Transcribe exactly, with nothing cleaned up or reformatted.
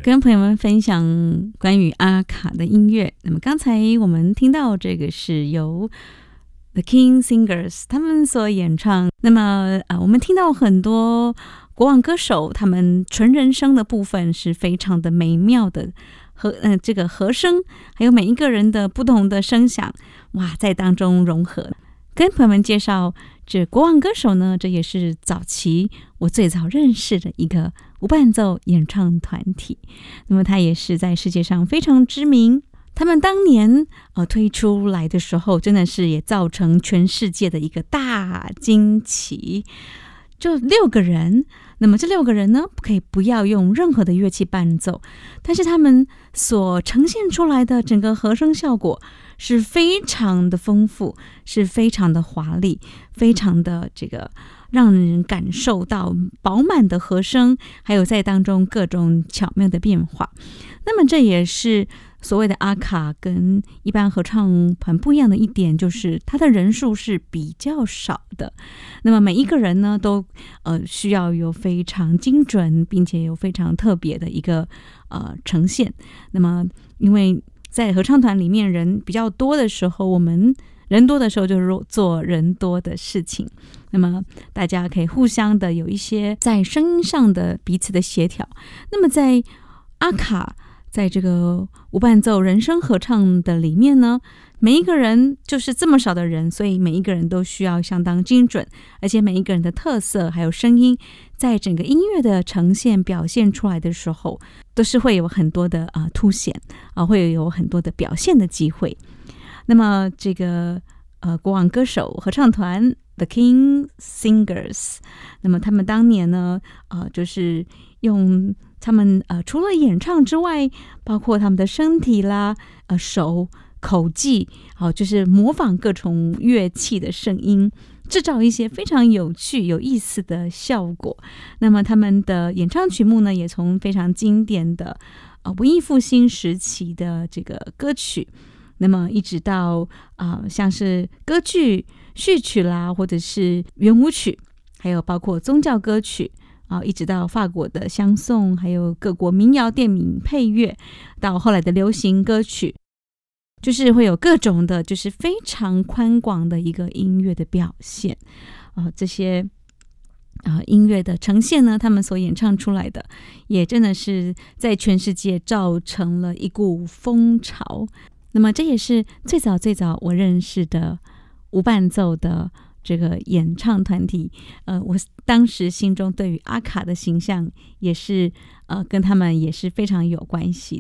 跟朋友们分享关于阿卡的音乐。那么刚才我们听到这个是由 The King Singers 他们所演唱。那么、呃、我们听到很多国王歌手他们纯人声的部分是非常的美妙的和、呃、这个和声，还有每一个人的不同的声响，哇，在当中融合。跟朋友们介绍这国王歌手呢，这也是早期我最早认识的一个无伴奏演唱团体。那么他也是在世界上非常知名，他们当年、呃、推出来的时候真的是也造成全世界的一个大惊奇。就六个人，那么这六个人呢可以不要用任何的乐器伴奏，但是他们所呈现出来的整个和声效果是非常的丰富，是非常的华丽，非常的这个让人感受到饱满的和声，还有在当中各种巧妙的变化。那么这也是所谓的阿卡跟一般合唱团不一样的一点，就是它的人数是比较少的。那么每一个人呢都呃需要有非常精准并且有非常特别的一个呃呈现。那么因为在合唱团里面人比较多的时候，我们人多的时候就是做人多的事情，那么大家可以互相的有一些在声音上的彼此的协调。那么在阿卡在这个无伴奏人声合唱的里面呢，每一个人就是这么少的人，所以每一个人都需要相当精准，而且每一个人的特色还有声音在整个音乐的呈现表现出来的时候都是会有很多的、呃、凸显、呃、会有很多的表现的机会。那么这个呃国王歌手合唱团 The King Singers， 那么他们当年呢呃就是用他们呃除了演唱之外，包括他们的身体啦、呃手、口技，好、呃、就是模仿各种乐器的声音，制造一些非常有趣有意思的效果。那么他们的演唱曲目呢，也从非常经典的呃文艺复兴时期的这个歌曲，那么一直到啊、呃、像是歌剧、序曲啦，或者是圆舞曲，还有包括宗教歌曲啊，一直到法国的香颂，还有各国民谣电影配乐，到后来的流行歌曲，就是会有各种的就是非常宽广的一个音乐的表现啊、呃，这些啊、呃、音乐的呈现呢，他们所演唱出来的也真的是在全世界造成了一股风潮。那么这也是最早最早我认识的无伴奏的这个演唱团体，呃，我当时心中对于阿卡的形象也是呃跟他们也是非常有关系